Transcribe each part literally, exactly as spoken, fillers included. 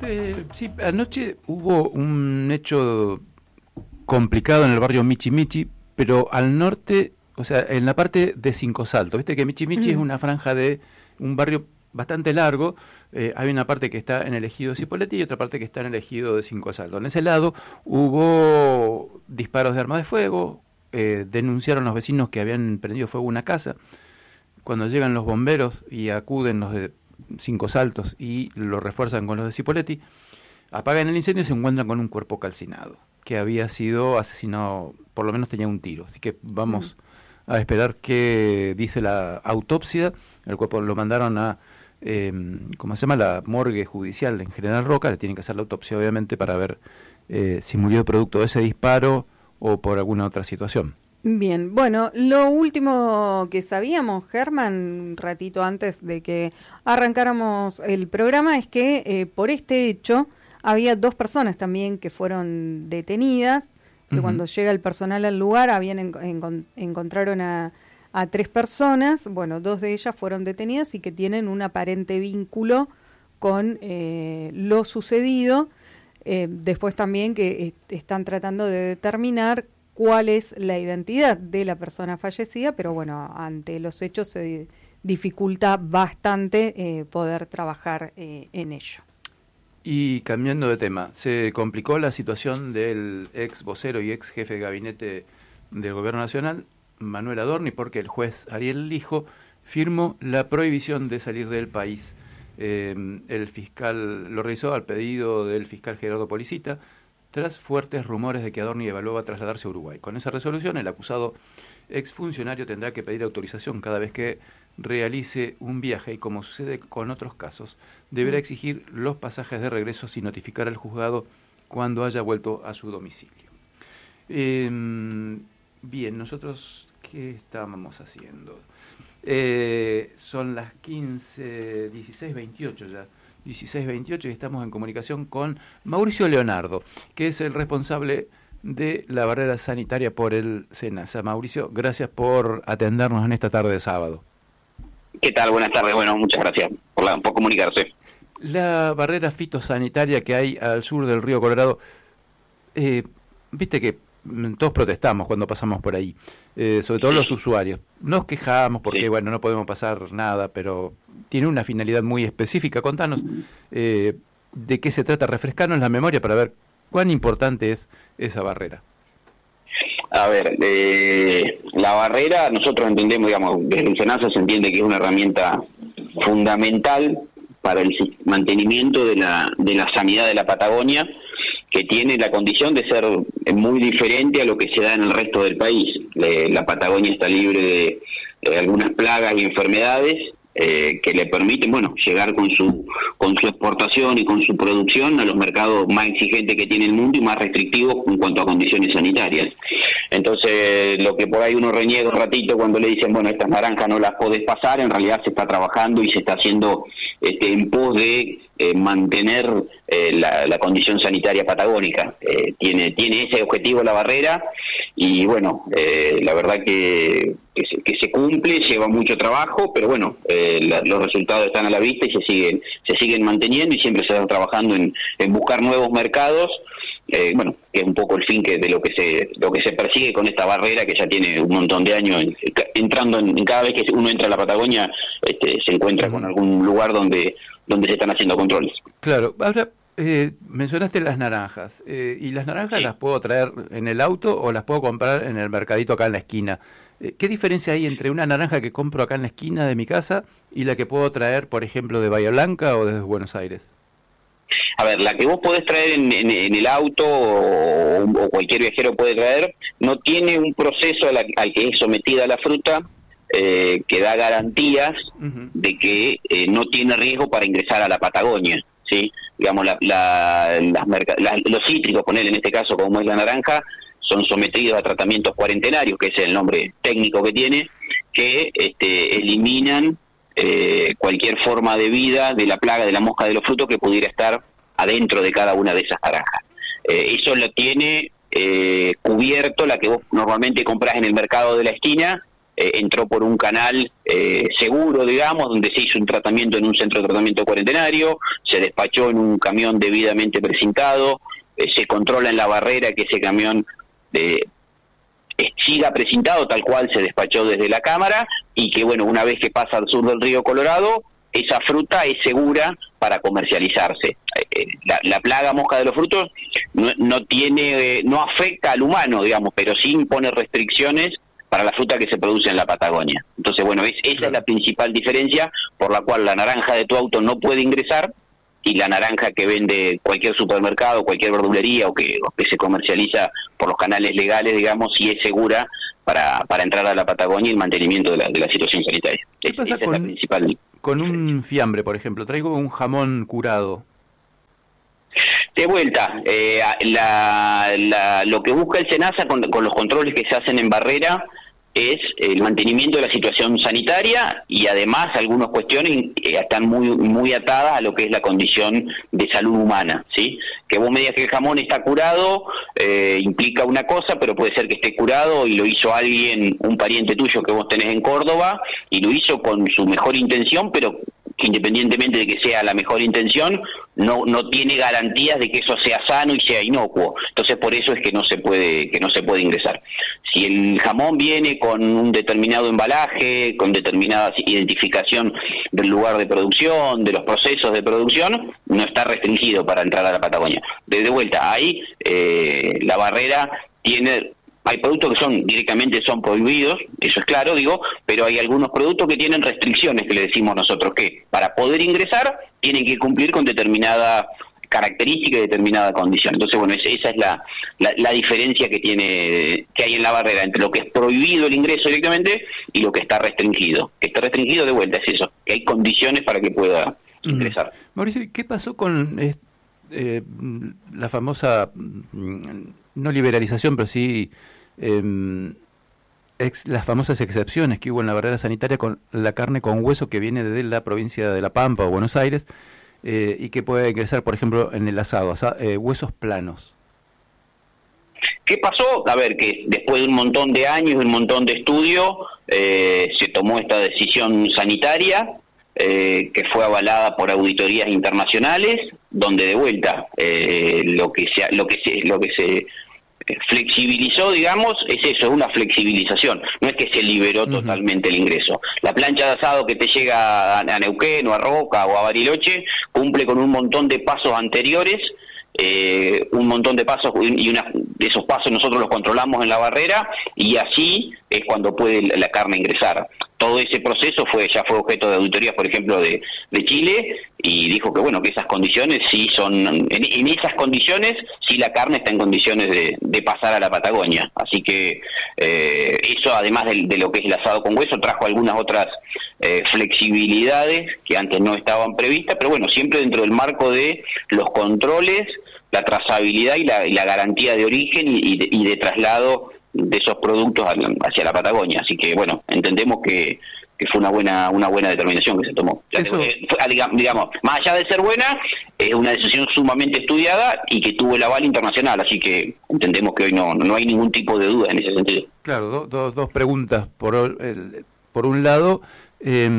Eh, sí, anoche hubo un hecho complicado en el barrio Michi Michi, pero al norte, o sea, en la parte de Cinco Saltos. Viste que Michi Michi mm. es una franja de un barrio bastante largo. Eh, hay una parte que está en el ejido de Cipolletti y otra parte que está en el ejido de Cinco Saltos. En ese lado hubo disparos de arma de fuego, eh, denunciaron los vecinos que habían prendido fuego una casa. Cuando llegan los bomberos y acuden los de Cinco Saltos y lo refuerzan con los de Cipolletti, apagan el incendio y se encuentran con un cuerpo calcinado que había sido asesinado, por lo menos tenía un tiro. Así que vamos mm. a esperar qué dice la autopsia. El cuerpo lo mandaron a, eh, ¿cómo se llama?, la morgue judicial en General Roca. Le tienen que hacer la autopsia, obviamente, para ver eh, si murió producto de ese disparo o por alguna otra situación. Bien, bueno, lo último que sabíamos, Germán, un ratito antes de que arrancáramos el programa, es que eh, por este hecho había dos personas también que fueron detenidas, que uh-huh. cuando llega el personal al lugar habían en, en, encontraron a, a tres personas, bueno, dos de ellas fueron detenidas y que tienen un aparente vínculo con eh, lo sucedido. Eh, después también que eh, están tratando de determinar cuál es la identidad de la persona fallecida, pero bueno, ante los hechos se dificulta bastante eh, poder trabajar eh, en ello. Y cambiando de tema, se complicó la situación del ex vocero y ex jefe de gabinete del Gobierno Nacional, Manuel Adorni, porque el juez Ariel Lijo firmó la prohibición de salir del país. Eh, el fiscal lo realizó al pedido del fiscal Gerardo Policita, tras fuertes rumores de que Adorni evaluaba trasladarse a Uruguay. Con esa resolución, el acusado exfuncionario tendrá que pedir autorización cada vez que realice un viaje y, como sucede con otros casos, deberá exigir los pasajes de regreso sin notificar al juzgado cuando haya vuelto a su domicilio. Eh, bien, nosotros, ¿qué estábamos haciendo? Eh, son las quince, dieciséis, veintiocho ya. dieciséis veintiocho y estamos en comunicación con Mauricio Leonardo, que es el responsable de la barrera sanitaria por el SENASA. Mauricio, gracias por atendernos en esta tarde de sábado. ¿Qué tal? Buenas tardes. Bueno, muchas gracias por, la, por comunicarse. La barrera fitosanitaria que hay al sur del río Colorado, eh, viste que todos protestamos cuando pasamos por ahí, eh, sobre todo los usuarios. Nos quejamos porque, sí. bueno, no podemos pasar nada, pero tiene una finalidad muy específica. Contanos eh, de qué se trata, refrescarnos la memoria para ver cuán importante es esa barrera. A ver, eh, la barrera, nosotros entendemos, digamos, desde el SENASA se entiende que es una herramienta fundamental para el mantenimiento de la, de la sanidad de la Patagonia, que tiene la condición de ser muy diferente a lo que se da en el resto del país. Le, la Patagonia está libre de, de algunas plagas y enfermedades eh, que le permiten, bueno, llegar con su con su exportación y con su producción a los mercados más exigentes que tiene el mundo y más restrictivos en cuanto a condiciones sanitarias. Entonces, lo que por ahí uno reniega un ratito cuando le dicen, bueno, estas naranjas no las podés pasar, en realidad se está trabajando y se está haciendo este, en pos de eh, mantener eh, la, la condición sanitaria patagónica. Eh, tiene tiene ese objetivo la barrera y bueno, eh, la verdad que, que, se, que se cumple, lleva mucho trabajo, pero bueno, eh, la, los resultados están a la vista y se siguen se siguen manteniendo y siempre se está trabajando en, en buscar nuevos mercados. Eh, bueno, que es un poco el fin que de lo que se lo que se persigue con esta barrera que ya tiene un montón de años entrando en, en cada vez que uno entra a la Patagonia este, se encuentra con algún lugar donde donde se están haciendo controles. Claro, ahora eh, mencionaste las naranjas eh, y las naranjas sí. las puedo traer en el auto o las puedo comprar en el mercadito acá en la esquina. Eh, ¿Qué diferencia hay entre una naranja que compro acá en la esquina de mi casa y la que puedo traer, por ejemplo, de Bahía Blanca o desde Buenos Aires? A ver, la que vos podés traer en, en, en el auto o, o cualquier viajero puede traer, no tiene un proceso al, al que es sometida la fruta eh, que da garantías uh-huh. de que eh, no tiene riesgo para ingresar a la Patagonia, ¿sí? Digamos, la, la, las merca- la, los cítricos, ponerle en este caso como es la naranja, son sometidos a tratamientos cuarentenarios, que es el nombre técnico que tiene, que este, eliminan eh, cualquier forma de vida de la plaga de la mosca de los frutos que pudiera estar adentro de cada una de esas naranjas. Eh, eso lo tiene eh, cubierto la que vos normalmente comprás en el mercado de la esquina, eh, entró por un canal eh, seguro, digamos, donde se hizo un tratamiento en un centro de tratamiento cuarentenario, se despachó en un camión debidamente precintado, eh, se controla en la barrera que ese camión eh, siga precintado tal cual se despachó desde la cámara, y que bueno, una vez que pasa al sur del río Colorado, esa fruta es segura para comercializarse. Eh, la, la plaga mosca de los frutos no, no tiene, eh, no afecta al humano, digamos, pero sí impone restricciones para la fruta que se produce en la Patagonia. Entonces, bueno, es, esa es la principal diferencia por la cual la naranja de tu auto no puede ingresar, y la naranja que vende cualquier supermercado, cualquier verdulería o que, o que se comercializa por los canales legales, digamos, sí es segura para, para entrar a la Patagonia y el mantenimiento de la, de la situación sanitaria. ¿Qué pasa esa con, es la principal... con un fiambre, por ejemplo? Traigo un jamón curado. De vuelta, eh, la, la, lo que busca el SENASA con, con los controles que se hacen en barrera es el mantenimiento de la situación sanitaria, y además algunas cuestiones eh, están muy muy atadas a lo que es la condición de salud humana, ¿sí? Que vos me digas que el jamón está curado eh, implica una cosa, pero puede ser que esté curado y lo hizo alguien, un pariente tuyo que vos tenés en Córdoba, y lo hizo con su mejor intención, pero que independientemente de que sea la mejor intención, no no tiene garantías de que eso sea sano y sea inocuo. Entonces, por eso es que no se puede que no se puede ingresar. Si el jamón viene con un determinado embalaje, con determinada identificación del lugar de producción, de los procesos de producción, no está restringido para entrar a la Patagonia. De, de vuelta, ahí eh, la barrera tiene... Hay productos que son directamente son prohibidos, eso es claro, digo, pero hay algunos productos que tienen restricciones, que le decimos nosotros que para poder ingresar tienen que cumplir con determinada característica y determinada condición. Entonces, bueno, esa es la, la, la diferencia que tiene que hay en la barrera entre lo que es prohibido el ingreso directamente y lo que está restringido. Que está restringido, de vuelta, es eso, que hay condiciones para que pueda ingresar. Mm. Mauricio, ¿qué pasó con eh, eh, la famosa, no liberalización, pero sí... Eh, ex, las famosas excepciones que hubo en la barrera sanitaria con la carne con hueso que viene de la provincia de La Pampa o Buenos Aires eh, y que puede ingresar, por ejemplo, en el asado, asa, eh, huesos planos? ¿Qué pasó? A ver, que después de un montón de años, un montón de estudios, eh, se tomó esta decisión sanitaria eh, que fue avalada por auditorías internacionales, donde de vuelta eh, lo que se lo que se lo que se flexibilizó, digamos, es eso, es una flexibilización, no es que se liberó uh-huh. totalmente el ingreso. La plancha de asado que te llega a, a Neuquén o a Roca o a Bariloche cumple con un montón de pasos anteriores, eh, un montón de pasos, y una, de esos pasos nosotros los controlamos en la barrera, y así es cuando puede la carne ingresar. Todo ese proceso fue ya fue objeto de auditorías, por ejemplo, de, de Chile, y dijo que bueno que esas condiciones sí son, en, en esas condiciones sí la carne está en condiciones de, de pasar a la Patagonia. Así que eh, eso, además de, de lo que es el asado con hueso, trajo algunas otras eh, flexibilidades que antes no estaban previstas, pero bueno, siempre dentro del marco de los controles, la trazabilidad y la, y la garantía de origen y, y, de, y de traslado de esos productos hacia la Patagonia. Así que bueno, entendemos que, que fue una buena una buena determinación que se tomó. Ya Eso... te, digamos, más allá de ser buena, es una decisión sumamente estudiada y que tuvo el aval internacional, así que entendemos que hoy no no hay ningún tipo de duda en ese sentido. Claro, do, do, dos preguntas. Por, el, por un lado, eh,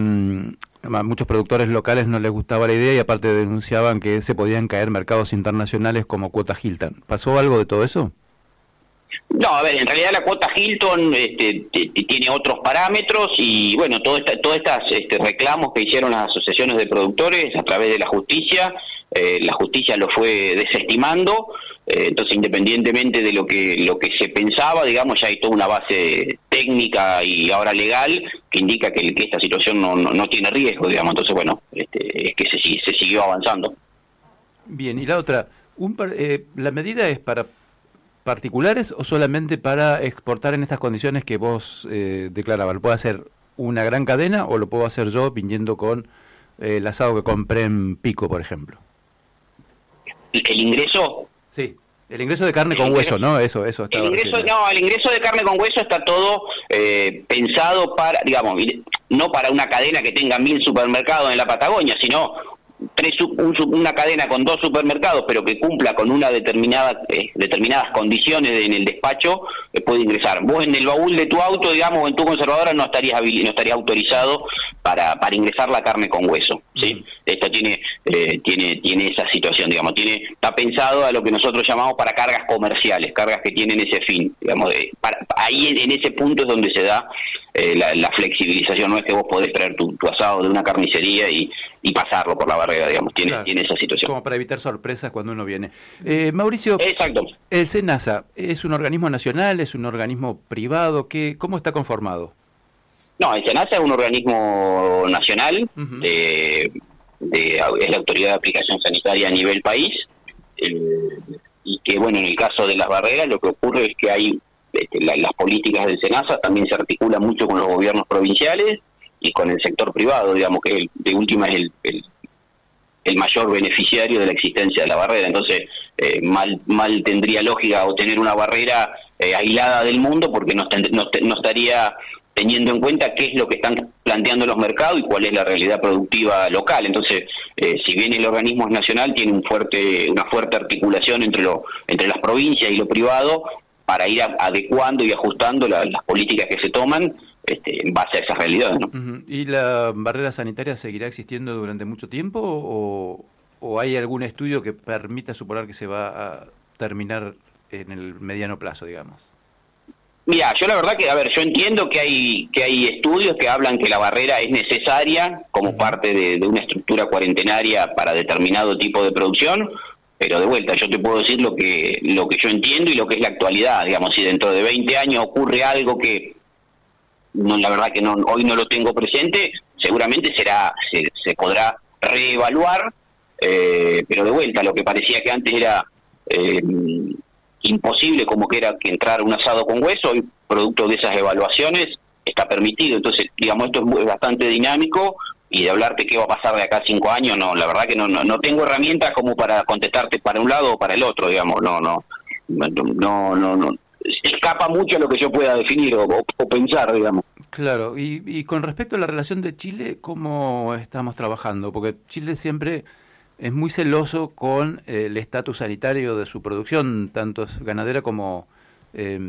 a muchos productores locales no les gustaba la idea y aparte denunciaban que se podían caer mercados internacionales como cuota Hilton. ¿Pasó algo de todo eso? No, a ver, en realidad la cuota Hilton este, t- t- tiene otros parámetros y bueno, todo esta, todos estos este, reclamos que hicieron las asociaciones de productores a través de la justicia, eh, la justicia lo fue desestimando, eh, entonces independientemente de lo que lo que se pensaba, digamos, ya hay toda una base técnica y ahora legal que indica que, que esta situación no, no, no tiene riesgo, digamos, entonces bueno, este, es que se, se siguió avanzando. Bien, y la otra, un par, eh, ¿la medida es para particulares o solamente para exportar en estas condiciones que vos eh, declarabas? ¿Lo puedo hacer una gran cadena o lo puedo hacer yo viniendo con eh, el asado que compré en Pico, por ejemplo? ¿El ingreso? Sí, el ingreso de carne con hueso, ¿no? Eso, eso. El ingreso, no, el ingreso de carne con hueso está todo eh, pensado para, digamos, no para una cadena que tenga mil supermercados en la Patagonia, sino tres un, una cadena con dos supermercados, pero que cumpla con una determinada eh, determinadas condiciones en el despacho, puede ingresar. Vos en el baúl de tu auto, digamos, o en tu conservadora no estarías habil- no estaría autorizado para para ingresar la carne con hueso, ¿sí? Mm. Esto tiene eh, tiene tiene esa situación, digamos, tiene está pensado a lo que nosotros llamamos para cargas comerciales, cargas que tienen ese fin, digamos, de, para, ahí en, en ese punto es donde se da eh, la, la flexibilización. No es que vos podés traer tu, tu asado de una carnicería y y pasarlo por la barrera, digamos, tiene, claro, tiene esa situación. Como para evitar sorpresas cuando uno viene. Eh, Mauricio, exacto. ¿El SENASA es un organismo nacional, es un organismo privado? ¿Qué, ¿Cómo está conformado? No, el SENASA es un organismo nacional, uh-huh. de, de, es la autoridad de aplicación sanitaria a nivel país, eh, y que, bueno, en el caso de las barreras lo que ocurre es que hay este, la, las políticas del SENASA también se articulan mucho con los gobiernos provinciales y con el sector privado, digamos, que el, de última es el, el, el mayor beneficiario de la existencia de la barrera. Entonces, eh, mal mal tendría lógica o tener una barrera eh, aislada del mundo, porque no, no, no estaría teniendo en cuenta qué es lo que están planteando los mercados y cuál es la realidad productiva local. Entonces, eh, si bien el organismo es nacional, tiene un fuerte una fuerte articulación entre lo entre las provincias y lo privado para ir a, adecuando y ajustando la, las políticas que se toman Este, en base a esas realidades, ¿no? Uh-huh. ¿Y la barrera sanitaria seguirá existiendo durante mucho tiempo o, o hay algún estudio que permita suponer que se va a terminar en el mediano plazo, digamos? Mira, yo la verdad que, a ver, yo entiendo que hay que hay estudios que hablan que la barrera es necesaria como parte de, de una estructura cuarentenaria para determinado tipo de producción, pero de vuelta, yo te puedo decir lo que lo que yo entiendo y lo que es la actualidad. Digamos, si dentro de veinte años ocurre algo que no, la verdad que no, hoy no lo tengo presente, seguramente será se, se podrá reevaluar, eh, pero de vuelta, lo que parecía que antes era eh, imposible, como que era que entrar un asado con hueso, hoy producto de esas evaluaciones está permitido. Entonces, digamos, esto es, muy, es bastante dinámico, y de hablarte qué va a pasar de acá a cinco años, no, la verdad que no, no, no tengo herramientas como para contestarte para un lado o para el otro, digamos, no, no, no, no, no. Escapa mucho a lo que yo pueda definir o, o pensar, digamos. Claro, y, y con respecto a la relación de Chile, ¿cómo estamos trabajando? Porque Chile siempre es muy celoso con eh, el estatus sanitario de su producción, tanto ganadera como eh,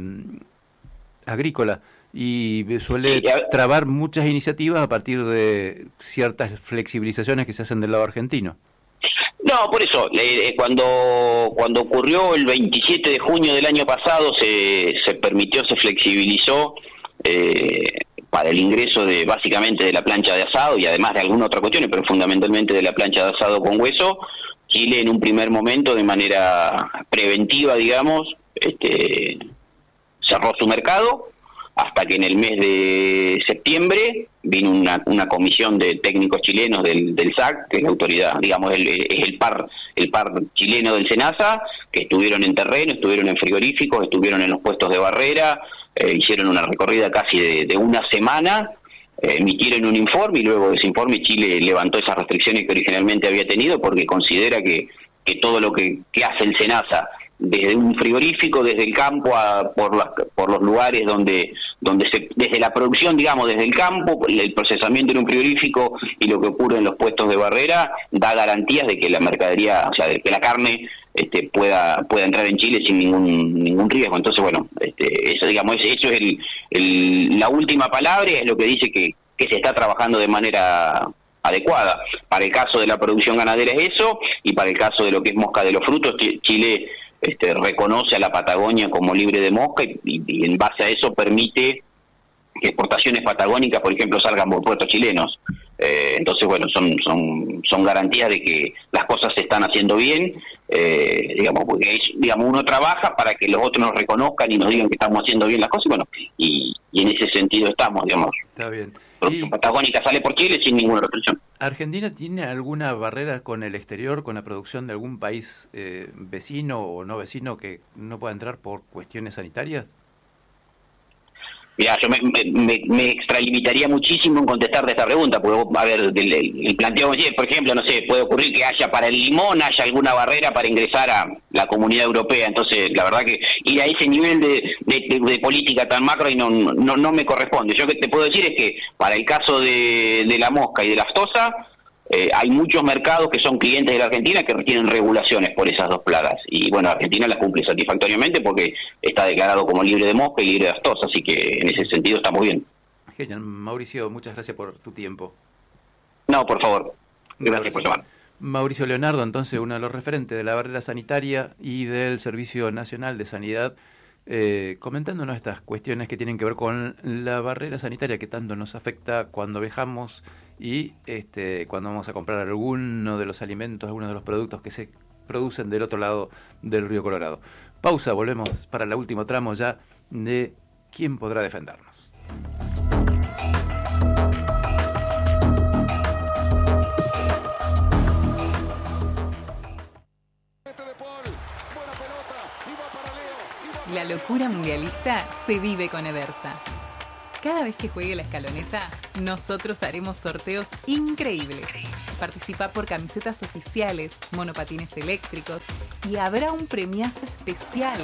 agrícola, y suele sí, trabar muchas iniciativas a partir de ciertas flexibilizaciones que se hacen del lado argentino. No, por eso, eh, cuando cuando ocurrió el veintisiete de junio del año pasado, se, se permitió, se flexibilizó eh, para el ingreso de básicamente de la plancha de asado y además de algunas otras cuestiones, pero fundamentalmente de la plancha de asado con hueso. Chile en un primer momento, de manera preventiva, digamos, este, cerró su mercado, hasta que en el mes de septiembre vino una, una comisión de técnicos chilenos del, del S A C, que es la autoridad, digamos, el, es el par el par chileno del SENASA, que estuvieron en terreno, estuvieron en frigoríficos, estuvieron en los puestos de barrera, eh, hicieron una recorrida casi de, de una semana, eh, emitieron un informe, y luego de ese informe Chile levantó esas restricciones que originalmente había tenido, porque considera que, que todo lo que, que hace el SENASA, desde un frigorífico, desde el campo, a, por, las, por los lugares donde donde se, desde la producción, digamos, desde el campo, el procesamiento en un frigorífico y lo que ocurre en los puestos de barrera, da garantías de que la mercadería, o sea, de que la carne este, pueda pueda entrar en Chile sin ningún ningún riesgo. Entonces, bueno, este, eso, digamos, eso es el, el la última palabra, es lo que dice que, que se está trabajando de manera adecuada. Para el caso de la producción ganadera es eso, y para el caso de lo que es mosca de los frutos, Chile Este, reconoce a la Patagonia como libre de mosca y, y, y en base a eso permite que exportaciones patagónicas, por ejemplo, salgan por puertos chilenos. Eh, entonces, bueno, son son son garantías de que las cosas se están haciendo bien, eh, digamos, porque es, digamos, uno trabaja para que los otros nos reconozcan y nos digan que estamos haciendo bien las cosas, y bueno, y, y en ese sentido estamos, digamos. Está bien. Y Patagónica sale por Chile sin ninguna restricción. ¿Argentina tiene alguna barrera con el exterior, con la producción de algún país eh, vecino o no vecino que no pueda entrar por cuestiones sanitarias? Mira, yo me, me, me extralimitaría muchísimo en contestarte esta pregunta, porque, a ver, el, el, el planteo, por ejemplo, no sé, puede ocurrir que haya para el limón, haya alguna barrera para ingresar a la Comunidad Europea. Entonces, la verdad que ir a ese nivel de, de, de, de política tan macro y no, no, no me corresponde. Yo que te puedo decir es que para el caso de, de la mosca y de la aftosa, eh, hay muchos mercados que son clientes de la Argentina que tienen regulaciones por esas dos plagas. Y bueno, Argentina las cumple satisfactoriamente porque está declarado como libre de mosca y libre de aftosa, así que en ese sentido está muy bien. Genial. Mauricio, muchas gracias por tu tiempo. No, por favor. Gracias por llamar. Mauricio Leonardo, entonces, uno de los referentes de la barrera sanitaria y del Servicio Nacional de Sanidad, eh, comentándonos estas cuestiones que tienen que ver con la barrera sanitaria que tanto nos afecta cuando viajamos y este, cuando vamos a comprar alguno de los alimentos, algunos de los productos que se producen del otro lado del río Colorado. Pausa, volvemos para el último tramo ya de ¿Quién podrá defendernos? La locura mundialista se vive con Eversa. Cada vez que juegue la escaloneta, nosotros haremos sorteos increíbles. Participa por camisetas oficiales, monopatines eléctricos y habrá un premiazo especial.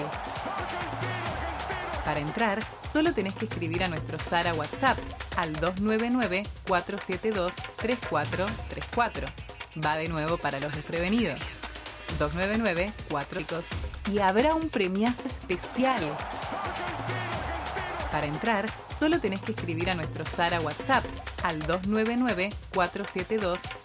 Para entrar, solo tenés que escribir a nuestro Sara WhatsApp al dos nueve nueve, cuatro siete dos, tres cuatro tres cuatro. Va de nuevo para los desprevenidos. dos nueve nueve, cuatro y habrá un premiazo especial. Para entrar, solo tenés que escribir a nuestro Sara WhatsApp al dos nueve nueve, cuatro siete dos,